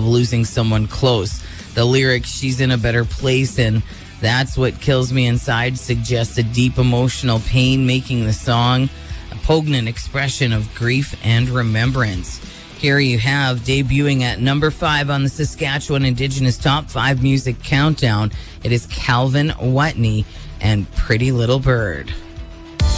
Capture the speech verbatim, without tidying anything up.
losing someone close. The lyrics, she's in a better place, and that's what kills me inside, suggests a deep emotional pain, making the song a poignant expression of grief and remembrance. Here you have, debuting at number five on the Saskatchewan Indigenous Top five Music Countdown, it is Calvin Watney and Pretty Little Bird.